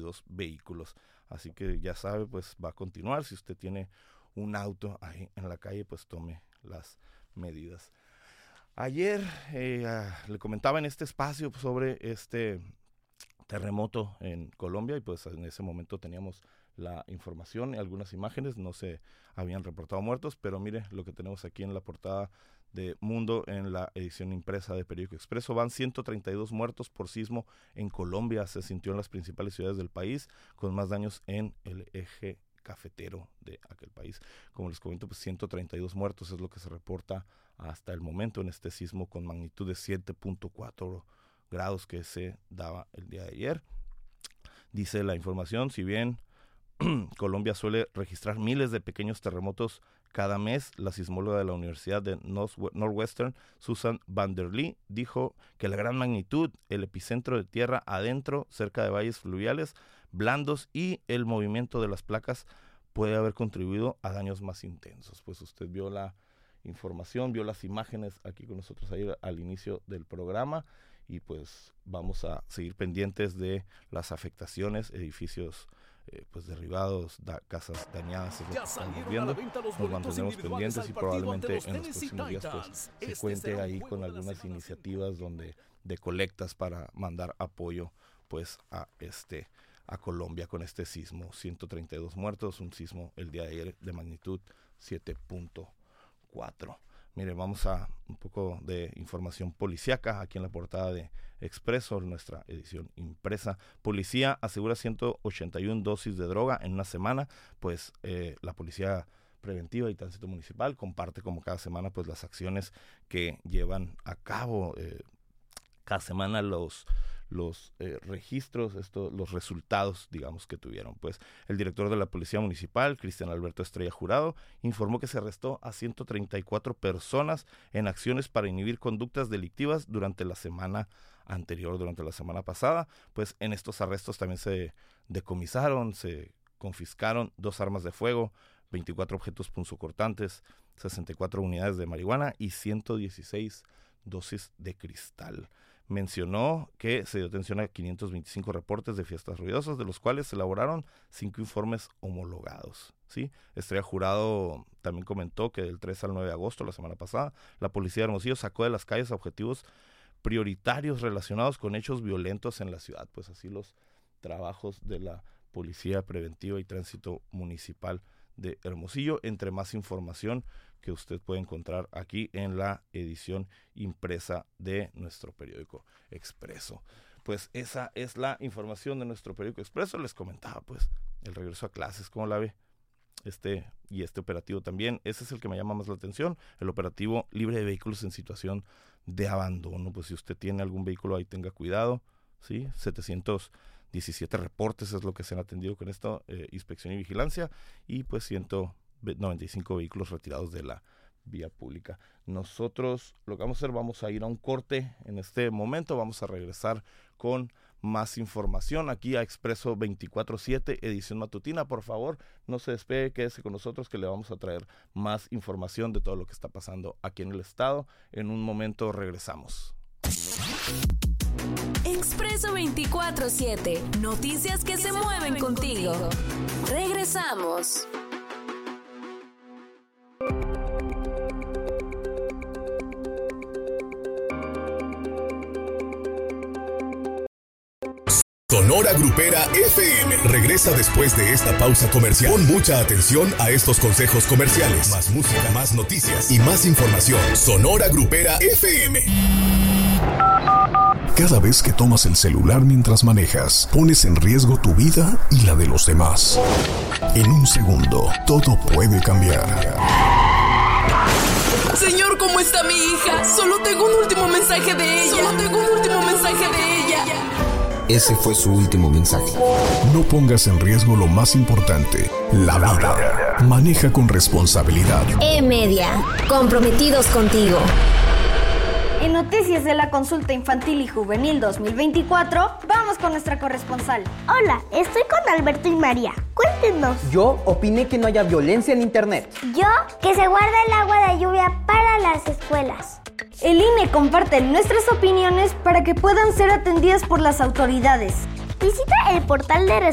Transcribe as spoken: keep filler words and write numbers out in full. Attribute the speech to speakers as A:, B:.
A: veintidós vehículos. Así que ya sabe, pues va a continuar. Si usted tiene un auto ahí en la calle, pues tome las medidas. Ayer eh, uh, le comentaba en este espacio sobre este terremoto en Colombia y pues en ese momento teníamos la información y algunas imágenes, no se habían reportado muertos, pero mire lo que tenemos aquí en la portada de Mundo en la edición impresa de Periódico Expreso. Van ciento treinta y dos muertos por sismo en Colombia, se sintió en las principales ciudades del país, con más daños en el eje cafetero de aquel país. Como les comento, pues ciento treinta y dos muertos es lo que se reporta hasta el momento en este sismo con magnitud de siete punto cuatro grados que se daba el día de ayer. Dice la información, si bien Colombia suele registrar miles de pequeños terremotos cada mes, la sismóloga de la Universidad de Northwestern, Susan Van der Lee, dijo que la gran magnitud, el epicentro de tierra adentro, cerca de valles fluviales blandos y el movimiento de las placas puede haber contribuido a daños más intensos. Pues usted vio la información, vio las imágenes aquí con nosotros ayer al inicio del programa y pues vamos a seguir pendientes de las afectaciones, edificios Eh, pues derribados, da, casas dañadas, es lo que estamos viendo. Nos mantendremos pendientes y probablemente en los próximos días pues se cuente ahí con algunas iniciativas donde de colectas para mandar apoyo pues a este a Colombia con este sismo. ciento treinta y dos muertos, un sismo el día de ayer de magnitud siete punto cuatro. Mire, vamos a un poco de información policíaca aquí en la portada de Expreso, nuestra edición impresa. Policía asegura ciento ochenta y una dosis de droga en una semana. Pues eh, la Policía Preventiva y Tránsito Municipal comparte como cada semana pues las acciones que llevan a cabo. Eh, cada semana los los eh, registros, esto, los resultados, digamos, que tuvieron. Pues el director de la Policía Municipal, Cristian Alberto Estrella Jurado, informó que se arrestó a ciento treinta y cuatro personas en acciones para inhibir conductas delictivas durante la semana anterior, durante la semana pasada. Pues en estos arrestos también se decomisaron, se confiscaron dos armas de fuego, veinticuatro objetos punzocortantes, sesenta y cuatro unidades de marihuana y ciento dieciséis dosis de cristal. Mencionó que se dio atención a quinientos veinticinco reportes de fiestas ruidosas, de los cuales se elaboraron cinco informes homologados, ¿sí? Estrella Jurado también comentó que del tres al nueve de agosto, la semana pasada, la Policía de Hermosillo sacó de las calles objetivos prioritarios relacionados con hechos violentos en la ciudad. Pues así los trabajos de la Policía Preventiva y Tránsito Municipal de Hermosillo. Entre más información que usted puede encontrar aquí en la edición impresa de nuestro periódico Expreso. Pues esa es la información de nuestro periódico Expreso. Les comentaba pues el regreso a clases, ¿cómo la ve? Este y este operativo también, ese es el que me llama más la atención, el operativo libre de vehículos en situación de abandono. Pues si usted tiene algún vehículo ahí, tenga cuidado, ¿sí? setecientos diecisiete reportes es lo que se han atendido con esta eh, inspección y vigilancia y pues ciento noventa y cinco vehículos retirados de la vía pública. Nosotros lo que vamos a hacer, vamos a ir a un corte en este momento, vamos a regresar con más información aquí a Expreso veinticuatro siete, edición matutina. Por favor, no se despegue, quédese con nosotros que le vamos a traer más información de todo lo que está pasando aquí en el estado. En un momento regresamos.
B: Expreso veinticuatro siete, noticias que se mueven contigo. Regresamos.
C: Sonora Grupera F M regresa después de esta pausa comercial. Pon mucha atención a estos consejos comerciales. Más música, más noticias y más información. Sonora Grupera F M. Cada vez que tomas el celular mientras manejas, pones en riesgo tu vida y la de los demás. En un segundo, todo puede cambiar.
D: Señor, ¿cómo está mi hija? Solo tengo un último mensaje de ella. Solo tengo un último mensaje de ella.
E: Ese fue su último mensaje.
C: No pongas en riesgo lo más importante, la vida. Maneja con responsabilidad.
F: E-Media, comprometidos contigo.
G: En noticias de la consulta infantil y juvenil dos mil veinticuatro, vamos con nuestra corresponsal.
H: Hola, estoy con Alberto y María. Cuéntenos.
I: Yo opiné que no haya violencia en internet.
H: Yo, que se guarda el agua de lluvia para las escuelas.
G: El I N E comparte nuestras opiniones para que puedan ser atendidas por las autoridades.
H: Visita el portal de